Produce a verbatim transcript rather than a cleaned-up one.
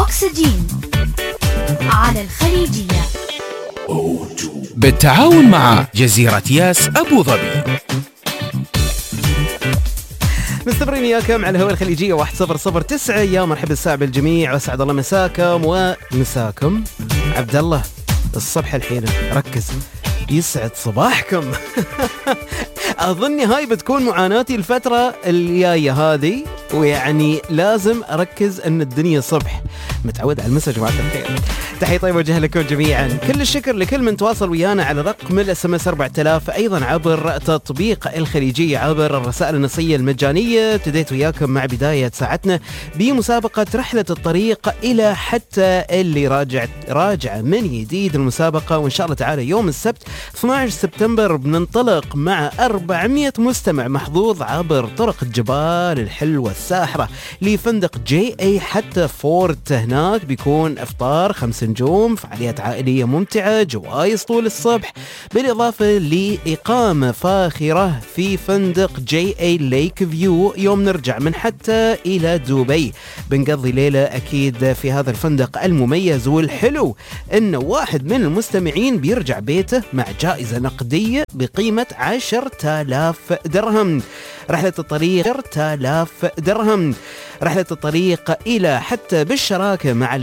أكسجين على الخليجية بالتعاون مع جزيرة ياس أبو ظبي. مستمرين وياكم على الهواء الخليجية واحد صفر صفر تسعة. يا مرحبا الساعة بالجميع واسعد الله مساكم ومساكم. عبد الله الصبح الحين ركز، يسعد صباحكم. أظن هاي بتكون معاناتي الفترة الجاية هذه، ويعني لازم أركز أن الدنيا صبح. متعود على المسج جماعة الخير. تحية طيبة وجه لكم جميعا. كل الشكر لكل من تواصل ويانا على رقم الاس ام اس أربعة آلاف، أيضا عبر تطبيق الخليجية عبر الرسائل النصية المجانية. ابتديت وياكم مع بداية ساعتنا بمسابقة رحلة الطريق إلى حتى اللي راجع راجع من جديد المسابقة، وإن شاء الله تعالى يوم السبت اثني عشر سبتمبر بننطلق مع أربعمية مستمع محظوظ عبر طرق الجبال الحلوة الساحرة لفندق جي اي حتى فورت. هناك بيكون افطار خمس نجوم، فعاليات عائلية ممتعة، جوائز طول الصبح، بالإضافة لإقامة فاخرة في فندق جي اي ليك فيو يوم نرجع من حتى إلى دبي. بنقضي ليلة أكيد في هذا الفندق المميز، والحلو إن واحد من المستمعين بيرجع بيته مع جائزة نقدية بقيمة عشرة آلاف درهم. رحلة الطريق عشرة آلاف درهم. رحلة الطريق إلى حتى بالشراكة مع